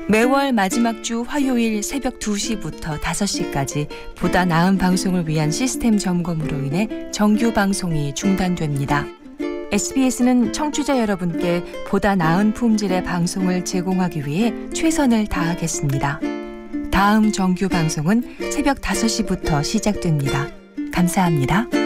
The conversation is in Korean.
매월 마지막 주 화요일 새벽 2시부터 5시까지 보다 나은 방송을 위한 시스템 점검으로 인해 정규 방송이 중단됩니다. SBS는 청취자 여러분께 보다 나은 품질의 방송을 제공하기 위해 최선을 다하겠습니다. 다음 정규 방송은 새벽 5시부터 시작됩니다. 감사합니다.